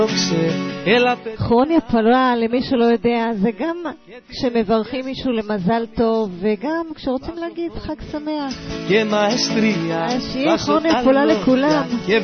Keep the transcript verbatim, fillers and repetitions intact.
כרוניה פרה, למי שלא יודע, זה גם כשמברכים מישהו למזל טוב, וגם כשרוצים להגיד חג שמח. שיהיה כרוניה פרה לכולם.